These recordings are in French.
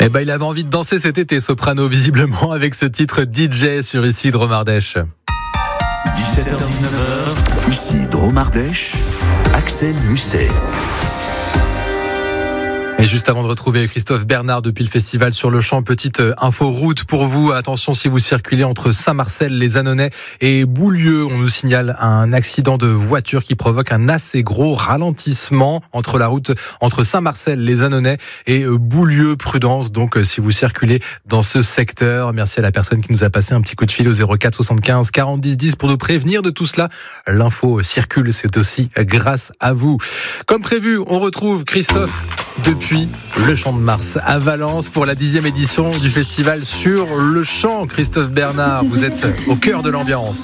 Eh ben, il avait envie de danser cet été, Soprano, visiblement, avec ce titre DJ sur Ici Dromardèche. 17h-19h, ici Dromardèche, Axel Musset. Et juste avant de retrouver Christophe Bernard depuis le festival sur le champ, petite info route pour vous. Attention si vous circulez entre Saint-Marcel, les Annonay et Boulieu. On nous signale un accident de voiture qui provoque un assez gros ralentissement entre la route entre Saint-Marcel, les Annonay et Boulieu. Prudence donc si vous circulez dans ce secteur. Merci à la personne qui nous a passé un petit coup de fil au 04 75 40 10 10 pour nous prévenir de tout cela. L'info circule, c'est aussi grâce à vous. Comme prévu, on retrouve Christophe depuis le Champ de Mars à Valence pour la 10e édition du festival sur le champ. Christophe Bernard, vous êtes au cœur de l'ambiance.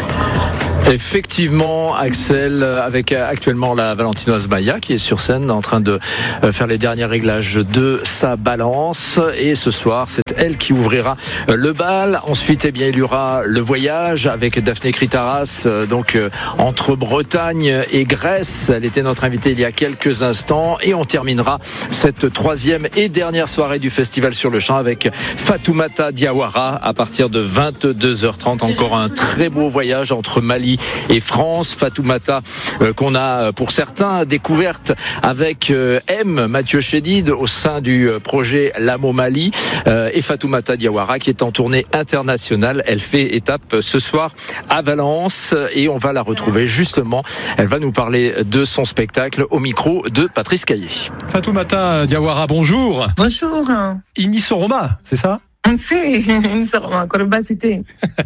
Effectivement, Axel, avec actuellement la Valentinoise Maya qui est sur scène en train de faire les derniers réglages de sa balance. Et ce soir, c'est elle qui ouvrira le bal. Ensuite, eh bien, il y aura le voyage avec Daphné Critaras, donc entre Bretagne et Grèce. Elle était notre invitée il y a quelques instants. Et on terminera cette troisième et dernière soirée du festival sur le champ avec Fatoumata Diawara à partir de 22h30. Encore un très beau voyage entre Mali et France. Fatoumata qu'on a pour certains découverte avec Mathieu Chédid au sein du projet Lamo Mali et Fatoumata Diawara qui est en tournée internationale. Elle fait étape ce soir à Valence et on va la retrouver justement. Elle va nous parler de son spectacle au micro de Patrice Caillé. Fatoumata Diawara, bonjour. Bonjour. Ini Soroma, c'est ça? Sì, insomma, Corbacité.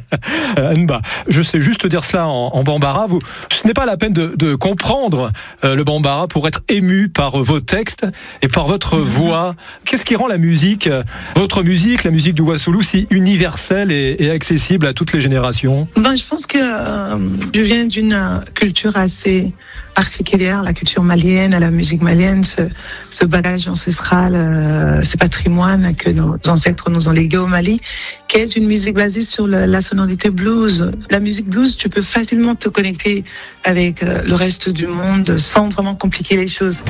Nba, je sais juste dire cela en bambara. Ce n'est pas la peine de comprendre le bambara pour être ému par vos textes et par votre voix. Qu'est-ce qui rend la musique, votre musique, la musique du Wassoulou, si universelle et accessible à toutes les générations? Je pense que je viens d'une culture assez particulière, la culture malienne, la musique malienne, ce bagage ancestral, ce patrimoine que nos ancêtres nous ont légué au Mali, qui est une musique basée sur la sonorité blues. La musique blues, tu peux facilement te connecter avec le reste du monde sans vraiment compliquer les choses.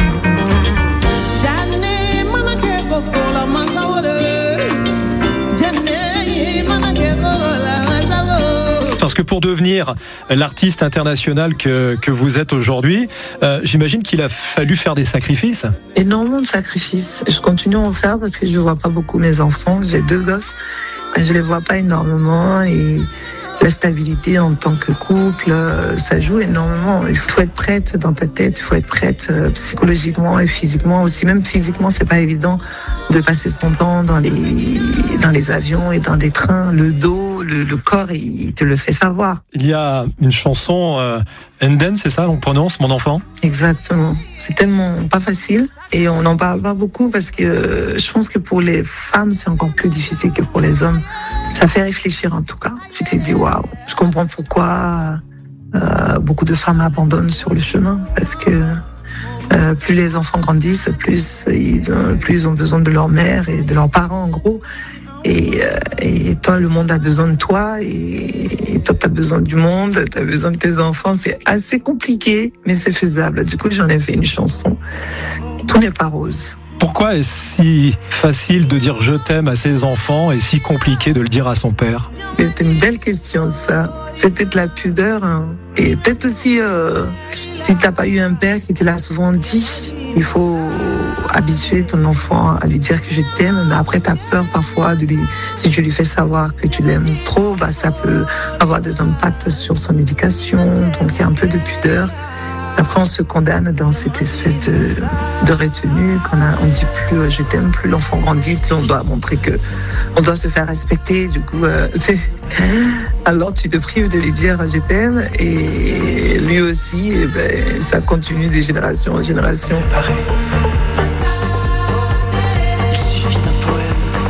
Parce que pour devenir l'artiste international que vous êtes aujourd'hui, j'imagine qu'il a fallu faire des sacrifices. Énormément de sacrifices. Je continue à en faire parce que je ne vois pas beaucoup mes enfants. J'ai 2 gosses. Je ne les vois pas énormément et la stabilité en tant que couple, ça joue énormément. Il faut être prête dans ta tête, il faut être prête psychologiquement et physiquement aussi. Même physiquement, c'est pas évident de passer son temps dans les avions et dans des trains. Le dos, le corps, il te le fait savoir. Il y a une chanson, Nden, c'est ça, on prononce, mon enfant? Exactement. C'est tellement pas facile et on n'en parle pas beaucoup parce que je pense que pour les femmes, c'est encore plus difficile que pour les hommes. Ça fait réfléchir en tout cas. Tu t'es dit, waouh, je comprends pourquoi beaucoup de femmes abandonnent sur le chemin parce que plus les enfants grandissent, plus ils ont besoin de leur mère et de leurs parents en gros. Et toi, le monde a besoin de toi et toi, tu as besoin du monde, tu as besoin de tes enfants. C'est assez compliqué, mais c'est faisable. Du coup, j'en ai fait une chanson. Tout n'est pas rose. Pourquoi est-ce si facile de dire je t'aime à ses enfants et si compliqué de le dire à son père? C'est une belle question, ça. C'est peut-être la pudeur. Hein. Et peut-être aussi, si tu n'as pas eu un père qui te l'a souvent dit, il faut habituer ton enfant à lui dire que je t'aime. Mais après, tu as peur parfois, si tu lui fais savoir que tu l'aimes trop, ça peut avoir des impacts sur son éducation. Donc, il y a un peu de pudeur. Après, on se condamne dans cette espèce de retenue on dit plus je t'aime, plus l'enfant grandit, plus on doit montrer que on doit se faire respecter. Du coup, alors tu te prives de lui dire je t'aime et lui aussi, ça continue de génération en génération. Il suffit d'un poème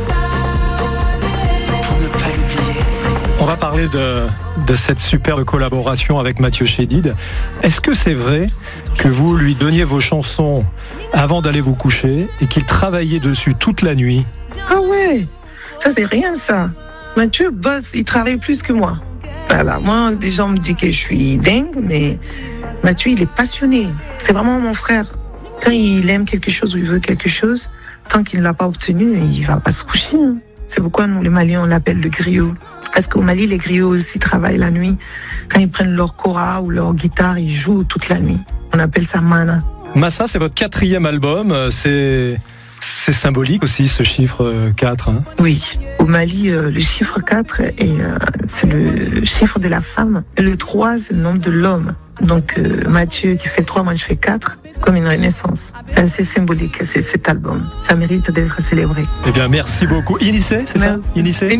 pour ne pas l'oublier. On va parler de cette superbe collaboration avec Mathieu Chédid. Est-ce que c'est vrai que vous lui donniez vos chansons avant d'aller vous coucher et qu'il travaillait dessus toute la nuit? Ah ouais, ça c'est rien ça. Mathieu bosse, il travaille plus que moi. Voilà, moi des gens me disent que je suis dingue, mais Mathieu il est passionné. C'est vraiment mon frère. Quand il aime quelque chose ou il veut quelque chose, tant qu'il ne l'a pas obtenu, il ne va pas se coucher. C'est pourquoi nous, les Maliens, on l'appelle le griot. Parce qu'au Mali, les griots aussi travaillent la nuit. Quand ils prennent leur kora ou leur guitare, ils jouent toute la nuit. On appelle ça mana. Massa, c'est votre 4e album. C'est symbolique aussi, ce chiffre 4. Hein. Oui. Au Mali, le chiffre 4, c'est le chiffre de la femme. Et le 3, c'est le nombre de l'homme. Donc, Mathieu qui fait 3, moi je fais 4, comme une renaissance. C'est assez symbolique, cet album. Ça mérite d'être célébré. Eh bien, merci beaucoup. Initié, c'est ça? Initié.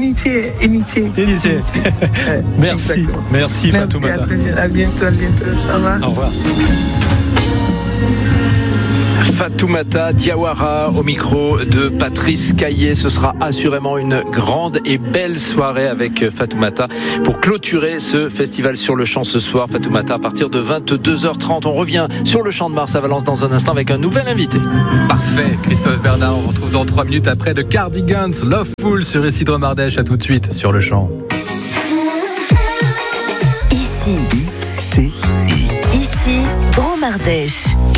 Merci. Merci, Fatoumata. À bientôt. Au revoir. Au revoir. Fatoumata Diawara au micro de Patrice Caillé. Ce sera assurément une grande et belle soirée avec Fatoumata pour clôturer ce festival sur le champ ce soir. Fatoumata à partir de 22h30. On revient sur le champ de Mars à Valence dans un instant avec un nouvel invité. Parfait, Christophe Bernard. On retrouve dans 3 minutes après de Cardigans, Loveful sur Isidro Mardèche. À tout de suite sur le champ. Ici, Dromardèche.